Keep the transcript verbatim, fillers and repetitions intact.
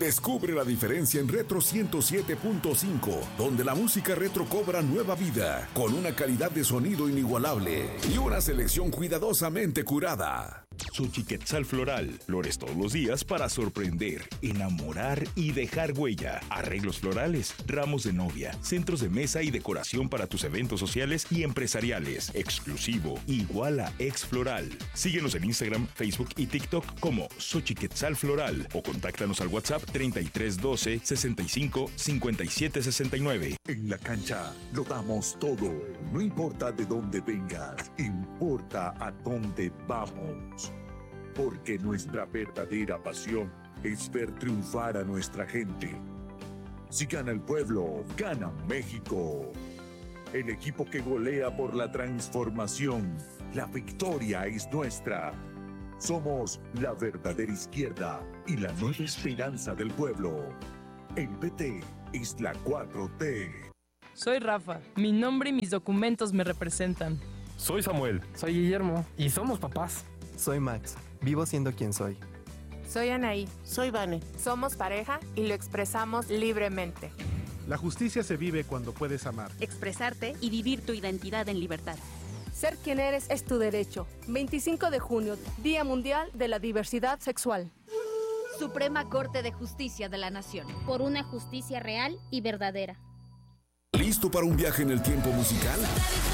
Descubre la diferencia en Retro ciento siete punto cinco, donde la música retro cobra nueva vida, con una calidad de sonido inigualable y una selección cuidadosamente curada. Xochiquetzal Floral. Flores todos los días para sorprender, enamorar y dejar huella. Arreglos florales, ramos de novia, centros de mesa y decoración para tus eventos sociales y empresariales. Exclusivo, igual a Ex Floral. Síguenos en Instagram, Facebook y TikTok como Xochiquetzal Floral o contáctanos al WhatsApp treinta y tres doce sesenta y cinco cincuenta y siete sesenta y nueve. En la cancha lo damos todo. No importa de dónde vengas, importa a dónde vamos. Porque nuestra verdadera pasión es ver triunfar a nuestra gente. Si gana el pueblo, gana México. El equipo que golea por la transformación. La victoria es nuestra. Somos la verdadera izquierda y la nueva esperanza del pueblo. El P T es la cuatro T. Soy Rafa. Mi nombre y mis documentos me representan. Soy Samuel. Soy Guillermo. Y somos papás. Soy Max. Vivo siendo quien soy. Soy Anaí. Soy Vane. Somos pareja y lo expresamos libremente. La justicia se vive cuando puedes amar, expresarte y vivir tu identidad en libertad. Ser quien eres es tu derecho. veinticinco de junio, Día Mundial de la Diversidad Sexual. Suprema Corte de Justicia de la Nación. Por una justicia real y verdadera. ¿Listo para un viaje en el tiempo musical?